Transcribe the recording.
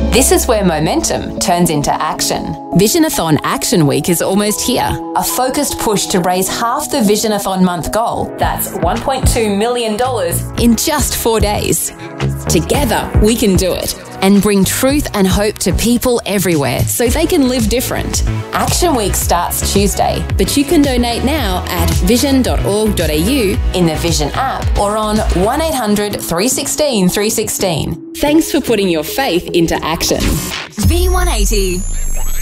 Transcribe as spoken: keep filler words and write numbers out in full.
This is where momentum turns into action. Visionathon Action Week is almost here. A focused push to raise half the Visionathon month goal, that's one point two million dollars, in just four days. Together, we can do it and bring truth and hope to people everywhere so they can live different. Action Week starts Tuesday, but you can donate now at vision dot org dot a u, in the Vision app, or on one eight hundred, three one six, three one six. Thanks for putting your faith into action. V one eighty.